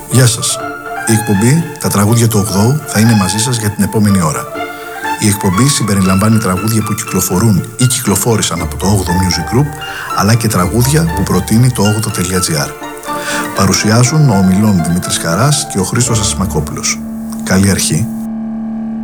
Γεια σας. Η εκπομπή «Τα τραγούδια του 8ου» θα είναι μαζί σας για την επόμενη ώρα. Η εκπομπή συμπεριλαμβάνει τραγούδια που κυκλοφορούν ή κυκλοφόρησαν από το 8ο Music Group, αλλά και τραγούδια που προτείνει το 8o.gr. Παρουσιάζουν ο ομιλών Δημήτρης Χαράς και ο Χρήστος Ασημακόπουλος. Καλή αρχή.